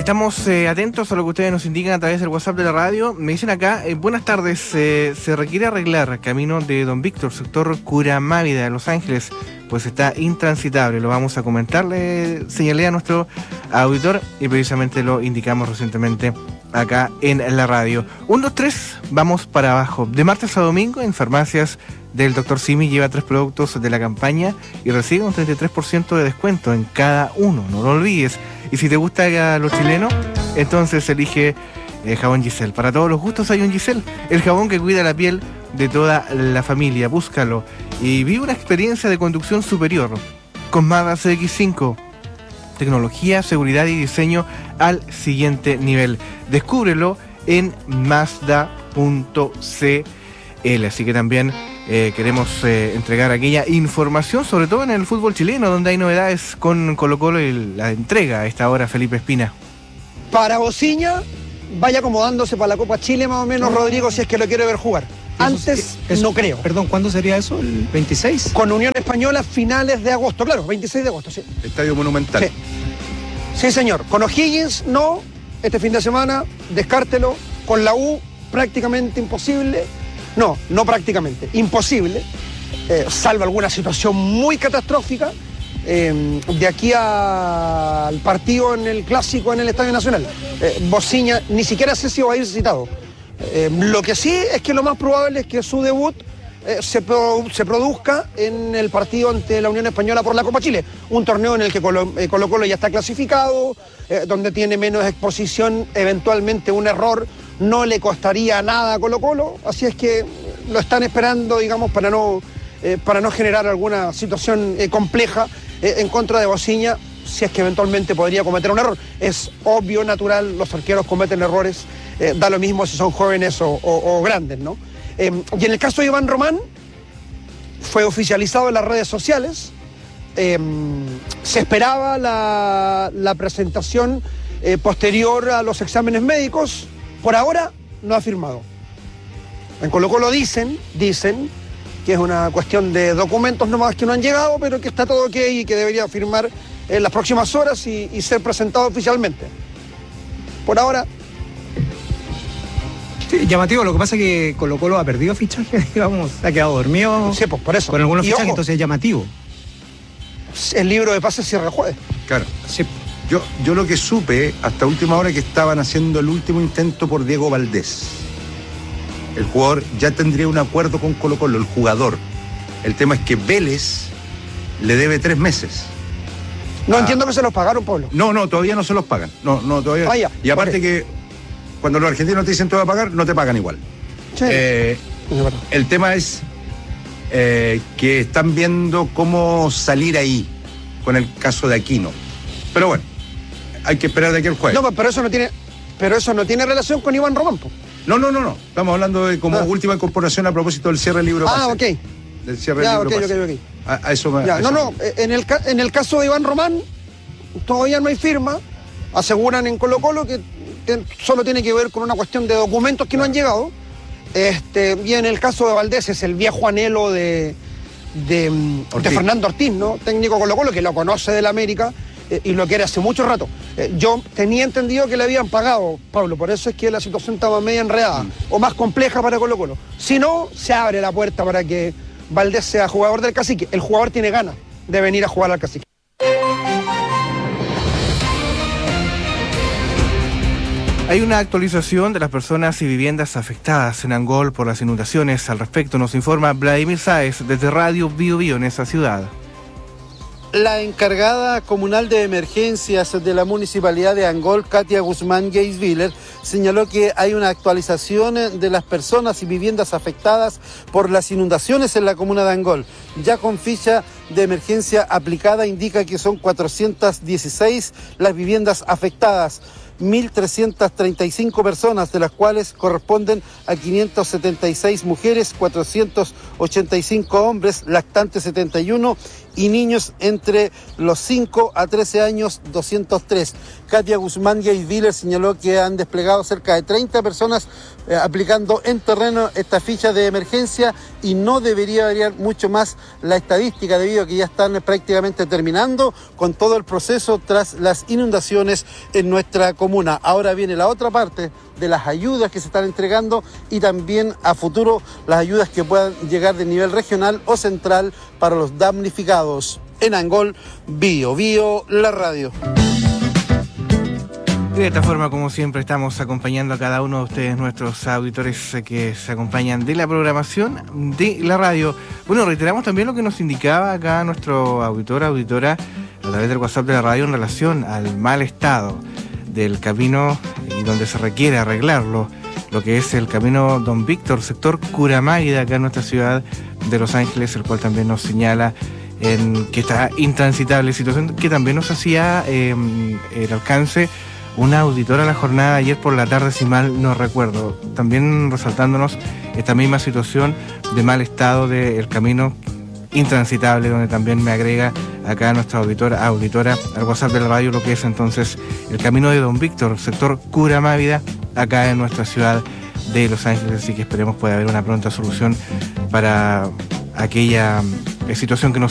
Estamos atentos a lo que ustedes nos indican a través del WhatsApp de la radio. Me dicen acá, buenas tardes, se requiere arreglar camino de Don Víctor, sector Curamávida de Los Ángeles, pues está intransitable. Lo vamos a comentar, le señalé a nuestro auditor y precisamente lo indicamos recientemente acá en la radio. 1, 2, 3, vamos para abajo. De martes a domingo en farmacias del Dr. Simi lleva 3 productos de la campaña y recibe un 33% de descuento en cada uno, no lo olvides. Y si te gusta lo chileno, entonces elige jabón Giselle. Para todos los gustos hay un Giselle, el jabón que cuida la piel de toda la familia. Búscalo y vive una experiencia de conducción superior con Mazda CX-5. Tecnología, seguridad y diseño al siguiente nivel. Descúbrelo en Mazda.cl. Así que también queremos entregar aquella información, sobre todo en el fútbol chileno, donde hay novedades con Colo-Colo y la entrega a esta hora Felipe Espina. Para Bociña, vaya acomodándose para la Copa Chile más o menos, Rodrigo, si es que lo quiere ver jugar. Antes no creo. Perdón, ¿cuándo sería eso? ¿El 26? Con Unión Española finales de agosto, claro, 26 de agosto, sí. Estadio Monumental. Sí, sí señor. Con O'Higgins, no. Este fin de semana, descártelo. Con la U, prácticamente imposible. No prácticamente, imposible. Salvo alguna situación muy catastrófica. De aquí al partido en el Clásico en el Estadio Nacional. Bociña ni siquiera sé si va a ir citado. Lo que sí es que lo más probable es que su debut se produzca en el partido ante la Unión Española por la Copa Chile, un torneo en el que Colo-Colo ya está clasificado, donde tiene menos exposición, eventualmente un error no le costaría nada a Colo-Colo, así es que lo están esperando, digamos, para no generar alguna situación compleja en contra de Bociña, si es que eventualmente podría cometer un error. Es obvio, natural, los arqueros cometen errores, da lo mismo si son jóvenes o grandes, ¿no? Y en el caso de Iván Román, fue oficializado en las redes sociales, se esperaba la presentación posterior a los exámenes médicos, por ahora no ha firmado. En Colo-Colo dicen que es una cuestión de documentos nomás que no han llegado, pero que está todo ok y que debería firmar en las próximas horas y ser presentado oficialmente. Por ahora... Sí, llamativo, lo que pasa es que Colo-Colo ha perdido fichaje, digamos, ha quedado dormido. Sí, pues por eso. Con algunos fichajes, ojo, entonces es llamativo. El libro de pases cierra el jueves. Claro. Sí. Yo lo que supe hasta última hora que estaban haciendo el último intento por Diego Valdés. El jugador ya tendría un acuerdo con Colo-Colo, el jugador. El tema es que Vélez le debe 3 meses. No entiendo que se los pagaron, Pablo. No, todavía no se los pagan. No, todavía. Ya. Y aparte que cuando los argentinos te dicen te voy a pagar, no te pagan igual. Sí. El tema es que están viendo cómo salir ahí con el caso de Aquino. Pero bueno, hay que esperar de aquí al jueves. No, pero eso no tiene relación con Iván Román, po. No. Estamos hablando de como última incorporación a propósito del cierre del libro de pases. Ok. Del cierre del libro de pases. Ok. A eso me... Ya, en el caso de Iván Román, todavía no hay firma. Aseguran en Colo-Colo que solo tiene que ver con una cuestión de documentos que no han llegado. Y en el caso de Valdés es el viejo anhelo de Fernando Ortiz, ¿no? Técnico Colo-Colo, que lo conoce del América y lo quiere hace mucho rato. Yo tenía entendido que le habían pagado, Pablo, por eso es que la situación estaba media enredada o más compleja para Colo-Colo. Si no, se abre la puerta para que Valdés sea jugador del Cacique. El jugador tiene ganas de venir a jugar al Cacique. Hay una actualización de las personas y viviendas afectadas en Angol por las inundaciones. Al respecto nos informa Vladimir Sáez desde Radio Bio Bio en esa ciudad. La encargada comunal de emergencias de la municipalidad de Angol, Katia Guzmán Geisviller, señaló que hay una actualización de las personas y viviendas afectadas por las inundaciones en la comuna de Angol. Ya con ficha de emergencia aplicada indica que son 416 las viviendas afectadas. 1.335 personas, de las cuales corresponden a 576 mujeres, 485 hombres, lactantes 71 y niños entre los 5 a 13 años 203. Katia Guzmán Geisviller señaló que han desplegado cerca de 30 personas aplicando en terreno esta ficha de emergencia y no debería variar mucho más la estadística debido a que ya están prácticamente terminando con todo el proceso tras las inundaciones en nuestra comunidad. comuna. Ahora viene la otra parte de las ayudas que se están entregando y también a futuro las ayudas que puedan llegar de nivel regional o central para los damnificados. En Angol, Bio Bio, la radio. Y de esta forma, como siempre, estamos acompañando a cada uno de ustedes, nuestros auditores que se acompañan de la programación de la radio. Bueno, reiteramos también lo que nos indicaba acá nuestro auditora a través del WhatsApp de la radio en relación al mal estado del camino y donde se requiere arreglarlo, lo que es el camino Don Víctor, sector Curamáguida, acá en nuestra ciudad de Los Ángeles, el cual también nos señala que está intransitable, situación que también nos hacía el alcance una auditora la jornada de ayer por la tarde, si mal no recuerdo, también resaltándonos esta misma situación de mal estado del camino intransitable, donde también me agrega acá nuestra auditora al WhatsApp de la radio lo que es entonces el camino de Don Víctor, sector Curamávida, acá en nuestra ciudad de Los Ángeles, así que esperemos pueda haber una pronta solución para aquella situación que nos